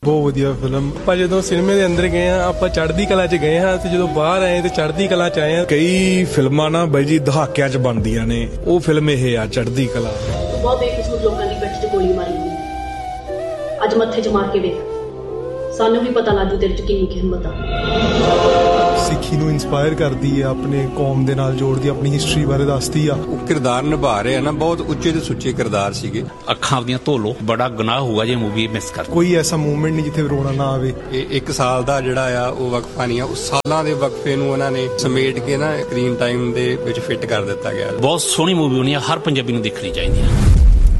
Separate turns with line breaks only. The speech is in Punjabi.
ਬਹੁਤ ਵਧੀਆ ਫਿਲਮ। ਆਪਾਂ ਜਦੋਂ ਸਿਨੇਮੇ ਦੇ ਅੰਦਰ ਗਏ ਆ, ਆਪਾਂ ਚੜ੍ਹਦੀ ਕਲਾ 'ਚ ਗਏ ਹਾਂ, ਤੇ ਜਦੋਂ ਬਾਹਰ ਆਏ ਤੇ ਚੜ੍ਹਦੀ ਕਲਾ 'ਚ ਆਏ ਆ।
ਕਈ ਫਿਲਮਾਂ ਨਾ ਬਾਈ ਜੀ ਦਹਾਕਿਆਂ 'ਚ ਬਣਦੀਆਂ ਨੇ, ਉਹ ਫਿਲਮ ਇਹ ਆ ਚੜ੍ਹਦੀ ਕਲਾ।
ਬਹੁਤ ਬੇਕਸੂਰ ਲੋਕਾਂ ਦੀ ਪਿੱਠ 'ਚ ਗੋਲੀ ਮਾਰੀ ਗਈ, ਅੱਜ ਮੱਥੇ 'ਚ ਮਾਰ ਕੇ ਵੇਖ, ਸਾਨੂੰ ਵੀ ਪਤਾ ਲੱਗੂ ਤੇਰੇ 'ਚ ਕਿੰਨੀ ਹਿੰਮਤ ਆ।
ਸਿੱਖੀ ਨੂੰ ਇਨਸਪਾਇਰ ਕਰਦੀ ਹੈ, ਆਪਣੇ ਕੌਮ ਦੇ ਨਾਲ ਜੋੜਦੀ, ਆਪਣੀ ਹਿਸਟਰੀ ਬਾਰੇ ਦੱਸਦੀ ਆ।
ਉਹ ਕਿਰਦਾਰ ਨਿਭਾ ਰਹੇ ਆ ਨਾ, ਬਹੁਤ ਉੱਚੇ ਤੇ ਸੁੱਚੇ ਕਿਰਦਾਰ ਸੀਗੇ।
ਅੱਖਾਂ ਦੀਆਂ ਧੋ ਲੋ, ਬੜਾ ਗੁਨਾਹ ਹੋਊਗਾ ਜੇ ਮੂਵੀ ਮਿਸ ਕਰ।
ਕੋਈ ਐਸਾ ਮੂਵਮੈਂਟ ਨਹੀਂ ਜਿੱਥੇ ਰੋਣਾ ਨਾ ਆਵੇ।
ਇਹ 1 ਸਾਲ ਦਾ ਜਿਹੜਾ ਆ ਉਹ ਵਕਫਾ ਨਹੀਂ ਆ, ਉਸ ਸਾਲਾਂ ਦੇ ਵਕਫੇ ਨੂੰ ਉਹਨਾਂ ਨੇ ਸਮੇਟ ਕੇ ਨਾ ਸਕਰੀਨ ਟਾਈਮ ਦੇ ਵਿੱਚ ਫਿੱਟ ਕਰ ਦਿੱਤਾ ਗਿਆ।
ਬਹੁਤ ਸੋਹਣੀ ਮੂਵੀ ਹੋਣੀ ਆ, ਹਰ ਪੰਜਾਬੀ ਨੂੰ ਦੇਖਣੀ ਚਾਹੀਦੀ ਹੈ।